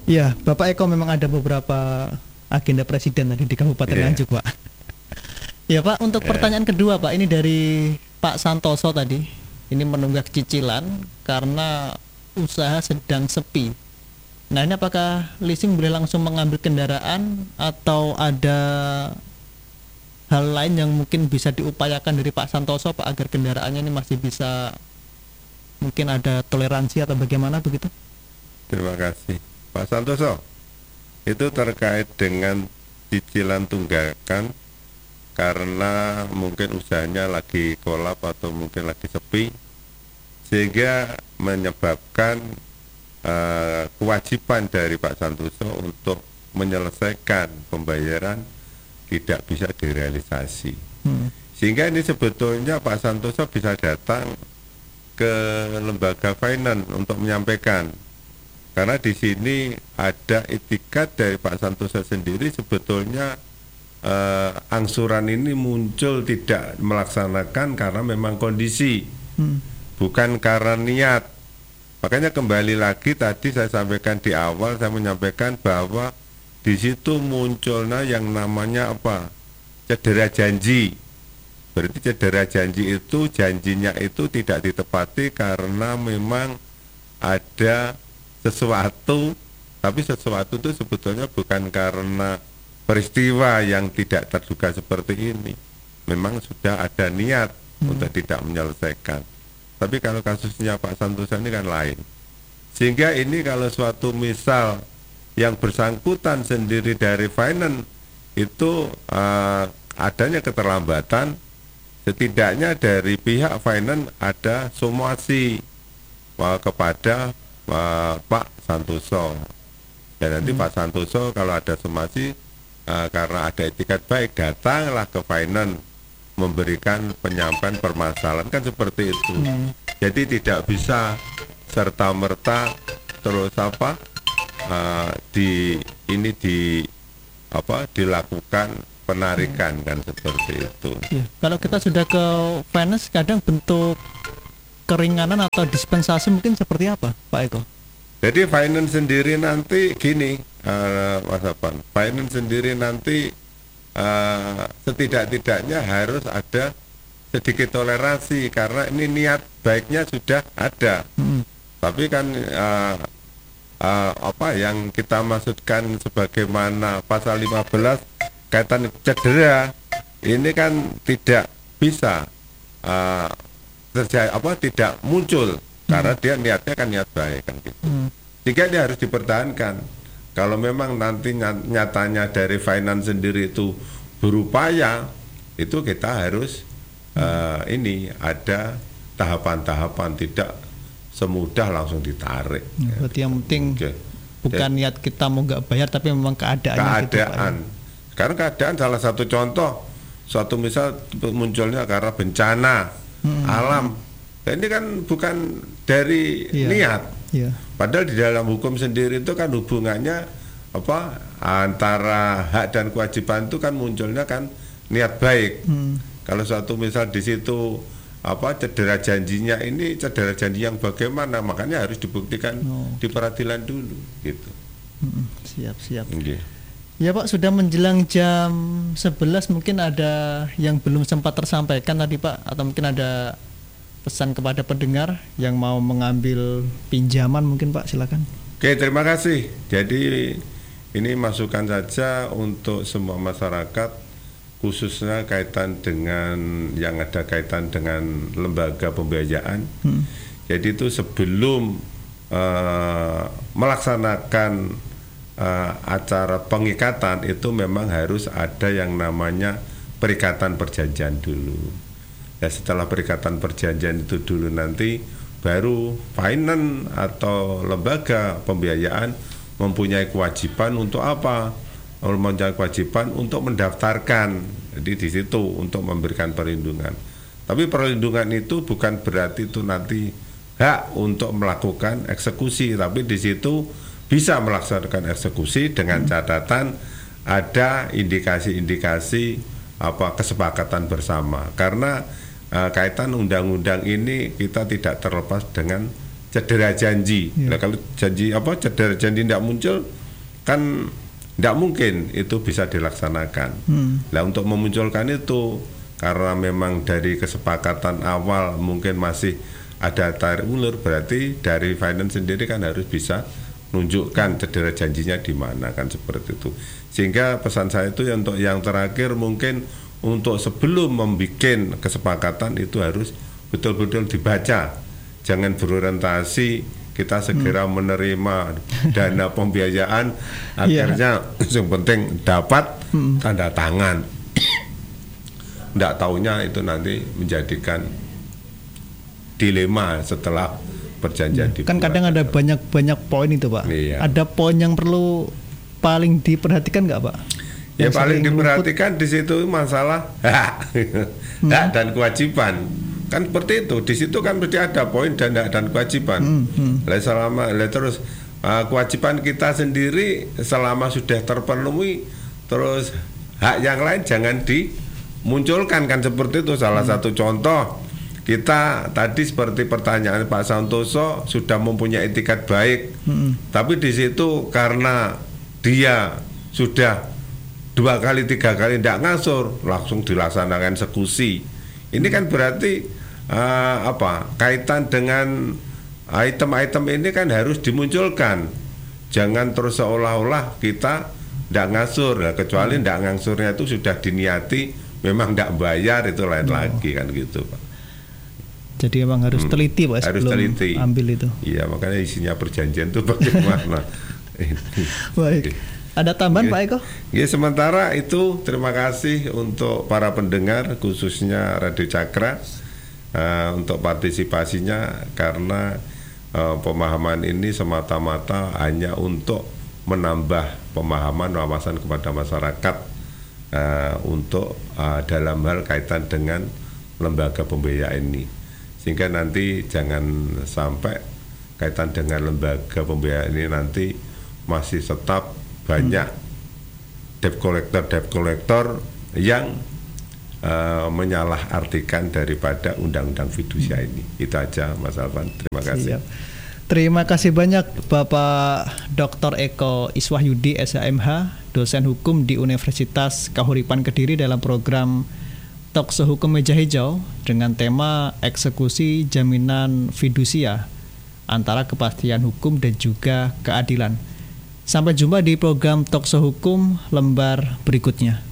Ya, Bapak Eko memang ada beberapa agenda presiden tadi di Kabupaten Nganjuk, Pak. Ya Pak, untuk pertanyaan kedua Pak, ini dari Pak Santoso tadi. Ini menunggak cicilan karena usaha sedang sepi. Nah ini apakah leasing boleh langsung mengambil kendaraan atau ada hal lain yang mungkin bisa diupayakan dari Pak Santoso Pak agar kendaraannya ini masih bisa, mungkin ada toleransi atau bagaimana begitu? Terima kasih Pak Santoso. Itu terkait dengan cicilan tunggakan karena mungkin usahanya lagi kolap atau mungkin lagi sepi, sehingga menyebabkan kewajiban dari Pak Santoso untuk menyelesaikan pembayaran tidak bisa direalisasi. Sehingga ini sebetulnya Pak Santoso bisa datang ke lembaga finance untuk menyampaikan. Karena di sini ada itikat dari Pak Santoso sendiri, sebetulnya angsuran ini muncul tidak melaksanakan karena memang kondisi, bukan karena niat. Makanya kembali lagi tadi saya sampaikan di awal, saya menyampaikan bahwa di situ munculnya yang namanya apa? Cedera janji. Berarti cedera janji itu, janjinya itu tidak ditepati karena memang ada sesuatu, tapi sesuatu itu sebetulnya bukan karena peristiwa yang tidak terduga seperti ini. Memang sudah ada niat untuk tidak menyelesaikan. Tapi kalau kasusnya Pak Santoso ini kan lain. Sehingga ini kalau suatu misal yang bersangkutan sendiri dari finance itu adanya keterlambatan, setidaknya dari pihak finance ada somasi kepada Pak Santoso. Dan nanti Pak Santoso kalau ada somasi karena ada etikat baik, datanglah ke finance memberikan penyampaian permasalahan, kan seperti itu. Jadi tidak bisa serta merta terus dilakukan penarikan kan seperti itu. Ya, kalau kita sudah ke finance, kadang bentuk keringanan atau dispensasi mungkin seperti apa, Pak Eko? Jadi finance sendiri nanti gini, Mas Apan, finance sendiri nanti setidak-tidaknya harus ada sedikit toleransi karena ini niat baiknya sudah ada. Tapi kan apa yang kita maksudkan sebagaimana pasal 15 kaitan cedera ini kan tidak bisa tidak muncul karena dia niatnya kan niat baik kan gitu. Jika dia harus dipertahankan. Kalau memang nanti nyatanya dari finance sendiri itu berupaya, itu kita harus ini ada tahapan-tahapan, tidak semudah langsung ditarik. Berarti yang penting bukan niat kita mau nggak bayar, tapi memang keadaan. Sekarang keadaan salah satu contoh, suatu misal munculnya karena bencana alam. Dan ini kan bukan dari niat. Padahal di dalam hukum sendiri itu kan hubungannya antara hak dan kewajiban itu kan munculnya kan niat baik. Kalau suatu misal di situ cedera janjinya ini cedera janji yang bagaimana, makanya harus dibuktikan di peradilan dulu gitu. Siap. Ya Pak, sudah menjelang jam 11, mungkin ada yang belum sempat tersampaikan tadi Pak, atau mungkin ada pesan kepada pendengar yang mau mengambil pinjaman mungkin Pak, silakan. Oke, terima kasih. Jadi ini masukan saja untuk semua masyarakat, khususnya kaitan dengan yang ada kaitan dengan lembaga pembiayaan. Jadi itu sebelum melaksanakan acara pengikatan itu memang harus ada yang namanya perikatan perjanjian dulu. Ya setelah perikatan perjanjian itu dulu nanti baru finance atau lembaga pembiayaan mempunyai kewajiban untuk apa? Mempunyai kewajiban untuk mendaftarkan. Jadi di situ untuk memberikan perlindungan. Tapi perlindungan itu bukan berarti itu nanti hak untuk melakukan eksekusi, tapi di situ bisa melaksanakan eksekusi dengan catatan ada indikasi-indikasi kesepakatan bersama. Karena kaitan undang-undang ini kita tidak terlepas dengan cedera janji. Nah, kalau cedera janji tidak muncul, kan tidak mungkin itu bisa dilaksanakan. Nah, untuk memunculkan itu karena memang dari kesepakatan awal mungkin masih ada tarik ulur, berarti dari finance sendiri kan harus bisa nunjukkan cedera janjinya di mana, kan seperti itu. Sehingga pesan saya itu untuk yang terakhir mungkin untuk sebelum membuat kesepakatan itu harus betul-betul dibaca, jangan berorientasi kita segera menerima dana pembiayaan, akhirnya yang penting dapat tanda tangan. Tidak taunya itu nanti menjadikan dilema setelah perjanjian dibuat. Kan kadang ada banyak poin itu, Pak. Iya. Ada poin yang perlu paling diperhatikan nggak, Pak? Ya paling diperhatikan di situ masalah hak dan kewajiban. Kan seperti itu, di situ kan berarti ada poin dan hak dan kewajiban. Terus kewajiban kita sendiri selama sudah terpenuhi, terus hak yang lain jangan dimunculkan, kan seperti itu. Salah satu contoh kita tadi seperti pertanyaan Pak Santoso sudah mempunyai etikat baik, tapi di situ karena dia sudah 2 kali 3 kali tidak ngasur, langsung dilaksanakan eksekusi. Ini kan berarti kaitan dengan item-item ini kan harus dimunculkan. Jangan terus seolah-olah kita tidak ngasur, kecuali tidak ngasurnya itu sudah diniati, memang tidak bayar, itu lain lagi, kan gitu, Pak. Jadi memang harus teliti, Pak, harus sebelum teliti. ambil itu. Iya, makanya isinya perjanjian itu bagaimana. Baik. Ada tambahan, Pak Eko? Ya, sementara itu terima kasih untuk para pendengar khususnya Radio Cakra untuk partisipasinya, karena pemahaman ini semata-mata hanya untuk menambah pemahaman wawasan kepada masyarakat untuk dalam hal kaitan dengan lembaga pembiayaan ini, sehingga nanti jangan sampai kaitan dengan lembaga pembiayaan ini nanti masih tetap banyak debt collector yang menyalahartikan daripada undang-undang fidusia ini. Itu aja, Mas Alvan. Terima kasih. Siap. Terima kasih banyak Bapak Dr. Eko Iswahyudi SHMH, dosen hukum di Universitas Kahuripan Kediri, dalam program Talkshow Hukum Meja Hijau dengan tema eksekusi jaminan fidusia antara kepastian hukum dan juga keadilan. Sampai jumpa di program Talkshow Hukum lembar berikutnya.